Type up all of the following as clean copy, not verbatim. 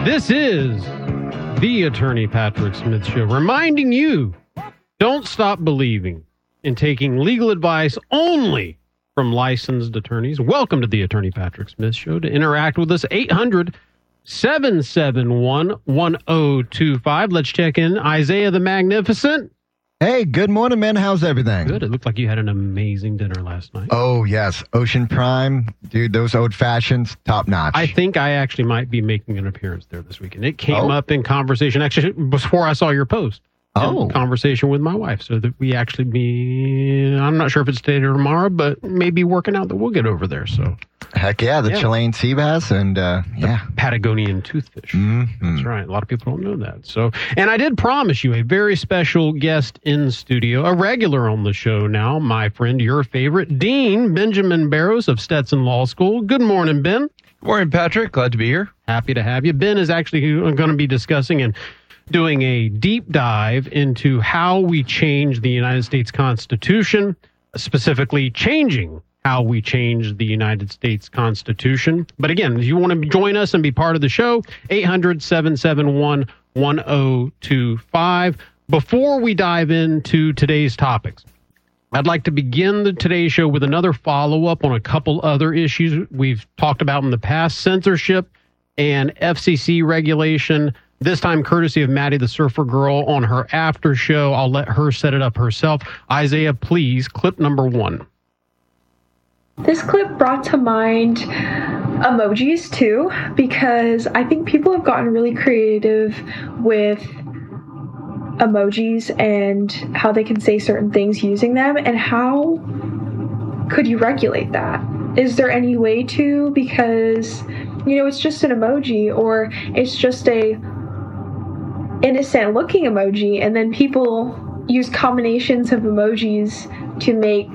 This is the Attorney Patrick Smith Show, reminding you, don't stop believing in taking legal advice only from licensed attorneys. Welcome to the Attorney Patrick Smith Show. To interact with us, 800-771-1025. Let's check in. Isaiah the Magnificent. Hey, good morning, man. How's everything? Good. It looked like you had an amazing dinner last night. Oh, yes. Ocean Prime. Dude, those old fashions, top notch. I think I actually might be making an appearance there this weekend. It came up in conversation, actually, before I saw your post. Conversation with my wife, so that we actually I'm not sure if it's today or tomorrow, but maybe working out that we'll get over there. So, heck yeah, the Chilean sea bass and the Patagonian toothfish. Mm-hmm. That's right. A lot of people don't know that. So, and I did promise you a very special guest in studio, a regular on the show now, my friend, your favorite, Dean Benjamin Barrows of Stetson Law School. Good morning, Ben. Good morning, Patrick. Glad to be here. Happy to have you. Ben is actually going to be discussing and doing a deep dive into how we change the United States Constitution, specifically changing how we change the United States Constitution. But again, if you want to join us and be part of the show, 800-771-1025. Before we dive into today's topics, I'd like to begin today's show with another follow-up on a couple other issues we've talked about in the past: censorship and FCC regulation. This time, courtesy of Maddie the Surfer Girl on her after show. I'll let her set it up herself. Isaiah, please, clip number 1. This clip brought to mind emojis, too, because I think people have gotten really creative with emojis and how they can say certain things using them, and how could you regulate that? Is there any way to? Because, it's just an emoji, or it's just a innocent looking emoji, and then people use combinations of emojis to make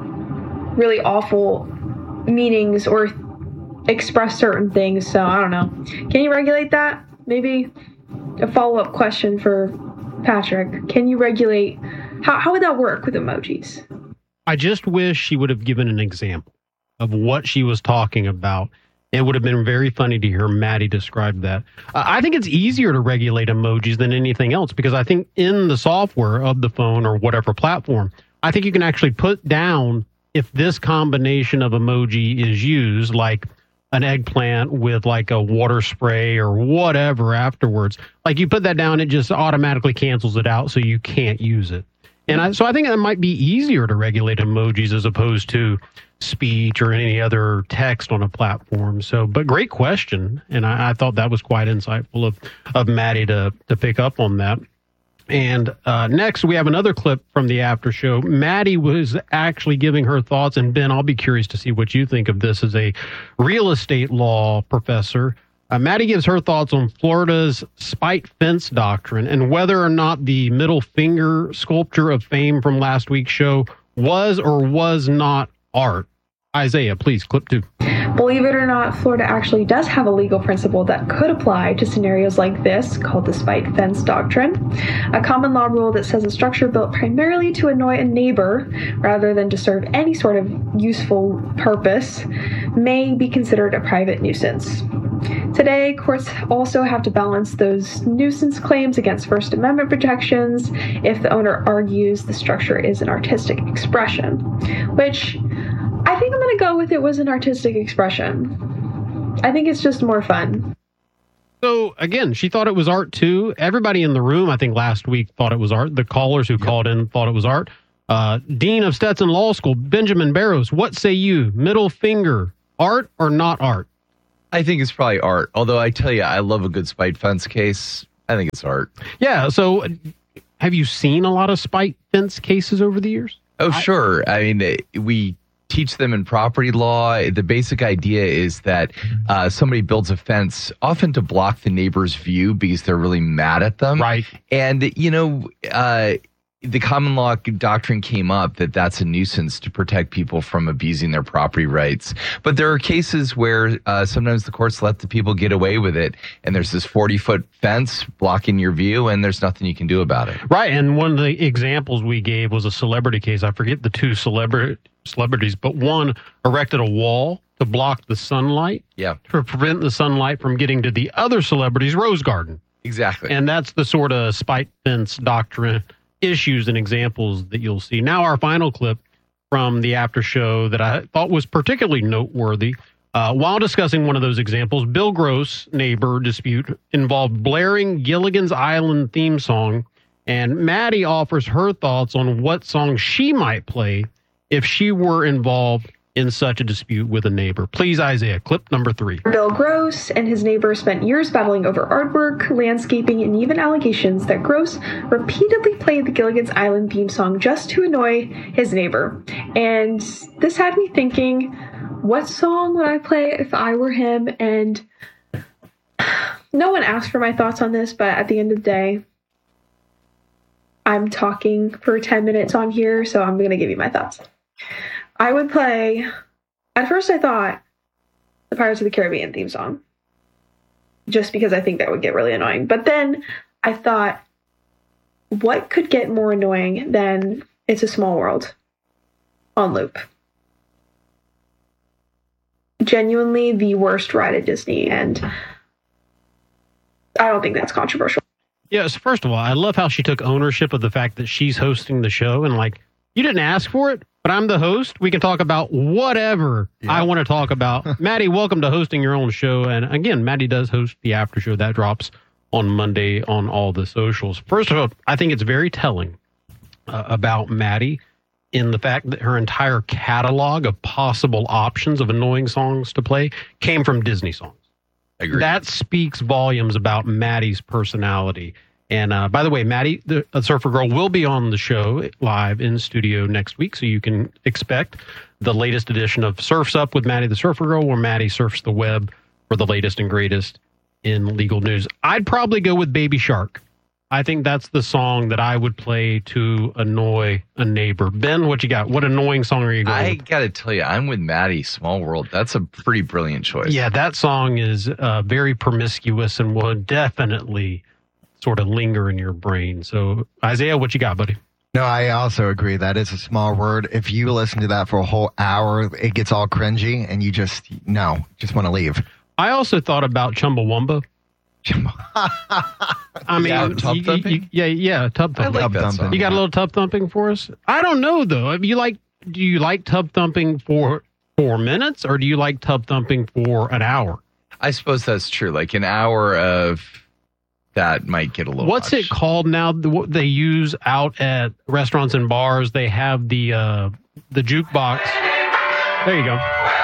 really awful meanings or express certain things. So I don't know. Can you regulate that? Maybe a follow-up question for Patrick. Can you regulate, how would that work with emojis? I just wish she would have given an example of what she was talking about. It would have been very funny to hear Maddie describe that. I think it's easier to regulate emojis than anything else, because I think in the software of the phone or whatever platform, I think you can actually put down if this combination of emoji is used, like an eggplant with like a water spray or whatever afterwards. Like you put that down, it just automatically cancels it out, so you can't use it. And so I think it might be easier to regulate emojis as opposed to speech or any other text on a platform. So, but great question. And I thought that was quite insightful of Maddie to pick up on that. And next, we have another clip from the after show. Maddie was actually giving her thoughts. And Ben, I'll be curious to see what you think of this as a real estate law professor. Maddie gives her thoughts on Florida's spite fence doctrine and whether or not the middle finger sculpture of fame from last week's show was or was not art. Isaiah, please, clip 2. Believe it or not, Florida actually does have a legal principle that could apply to scenarios like this, called the spite fence doctrine, a common law rule that says a structure built primarily to annoy a neighbor rather than to serve any sort of useful purpose may be considered a private nuisance. Today, courts also have to balance those nuisance claims against First Amendment protections if the owner argues the structure is an artistic expression, which I think I'm going to go with it was an artistic expression. I think it's just more fun. So, again, she thought it was art, too. Everybody in the room, I think, last week thought it was art. The callers who called in thought it was art. Dean of Stetson Law School, Benjamin Barrows, what say you? Middle finger, art or not art? I think it's probably art. Although I tell you, I love a good spite fence case. I think it's art. Yeah. So have you seen a lot of spite fence cases over the years? Oh, sure. I mean, we teach them in property law. The basic idea is that somebody builds a fence often to block the neighbor's view because they're really mad at them. Right. And, the common law doctrine came up that that's a nuisance to protect people from abusing their property rights. But there are cases where sometimes the courts let the people get away with it, and there's this 40-foot fence blocking your view, and there's nothing you can do about it. Right, and one of the examples we gave was a celebrity case. I forget the two celebrities, but one erected a wall to block the sunlight, Yeah, to prevent the sunlight from getting to the other celebrity's rose garden. exactly. And that's the sort of spike fence doctrine issues and examples that you'll see. Now, our final clip from the after show that I thought was particularly noteworthy. While discussing one of those examples, Bill Gross' neighbor dispute involved blaring Gilligan's Island theme song, and Maddie offers her thoughts on what song she might play if she were involved in such a dispute with a neighbor. Please, Isaiah, clip number 3. Bill Gross and his neighbor spent years battling over artwork, landscaping, and even allegations that Gross repeatedly played the Gilligan's Island theme song just to annoy his neighbor. And this had me thinking, what song would I play if I were him? And no one asked for my thoughts on this, but at the end of the day, I'm talking for 10 minutes on here, so I'm going to give you my thoughts. I would play, at first I thought, the Pirates of the Caribbean theme song, just because I think that would get really annoying. But then I thought, what could get more annoying than It's a Small World on loop? Genuinely the worst ride at Disney, and I don't think that's controversial. Yes, first of all, I love how she took ownership of the fact that she's hosting the show and like, you didn't ask for it, but I'm the host. We can talk about whatever I want to talk about. Maddie, welcome to hosting your own show. And again, Maddie does host the after show that drops on Monday on all the socials. First of all, I think it's very telling about Maddie in the fact that her entire catalog of possible options of annoying songs to play came from Disney songs. Agreed. That speaks volumes about Maddie's personality. And by the way, Maddie, the Surfer Girl, will be on the show live in studio next week, so you can expect the latest edition of Surfs Up with Maddie the Surfer Girl, where Maddie surfs the web for the latest and greatest in legal news. I'd probably go with Baby Shark. I think that's the song that I would play to annoy a neighbor. Ben, what you got? What annoying song are you going I with? got to tell you, I'm with Maddie, Small World. That's a pretty brilliant choice. Yeah, that song is very promiscuous and will definitely sort of linger in your brain. So, Isaiah, what you got, buddy? No, I also agree. That is a small word. If you listen to that for a whole hour, it gets all cringy and you just want to leave. I also thought about Chumbawamba. I mean, Yeah, tub thumping? Yeah, tub I thumping. like that song. You got a little tub thumping for us? I don't know though. Do you like tub thumping for 4 minutes, or do you like tub thumping for an hour? I suppose that's true. Like an hour of that might get a little What's much. it called now? What they use out at restaurants and bars? They have the jukebox. There you go.